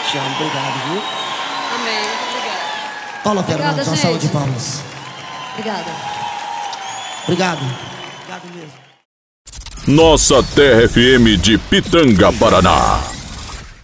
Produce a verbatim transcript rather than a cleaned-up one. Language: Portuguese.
Te amo, obrigado, viu? Amém, obrigada. Paula Fernandes, uma gente. salva de palmas. Obrigada. Obrigado. Obrigado mesmo. Nossa Terra F M de Pitanga, Paraná.